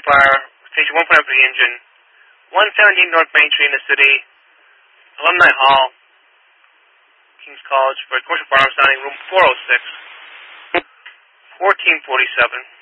Empire, station 1.0 for the engine, 117 North Main Street in the city, Alumni Hall, King's College for commercial firearms sounding room 406, 1447.